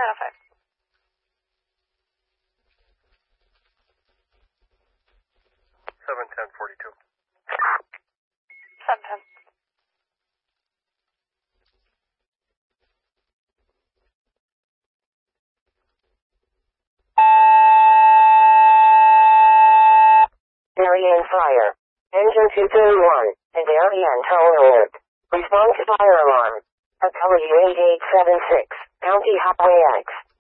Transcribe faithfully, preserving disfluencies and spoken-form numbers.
oh five. seven ten forty-two. seven ten. Darien Fire. Engine two thirty-one, and Darien Tower Alert. Response fire alarm. Apelli eight eight seven six, County Highway X.